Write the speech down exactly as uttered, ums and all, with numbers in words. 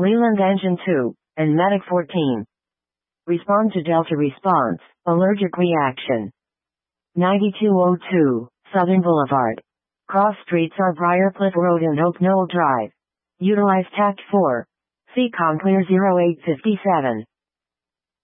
Leland Engine two, and Medic fourteen. Respond to Delta response, allergic reaction. ninety-two oh two, Southern Boulevard. Cross streets are Briarcliff Road and Oak Knoll Drive. Utilize Tact four. C COM Clear zero eight five seven.